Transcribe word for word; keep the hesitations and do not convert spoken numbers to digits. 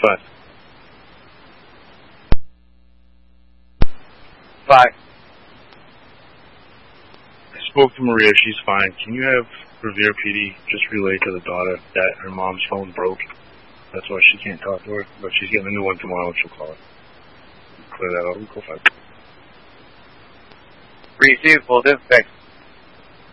five. Five. I spoke to Maria. She's fine. Can you have Revere P D just relay to the daughter that her mom's phone broke? That's why she can't talk to her. But she's getting a new one tomorrow and she'll call her. Clear that up. Go five. Receive full dispatch.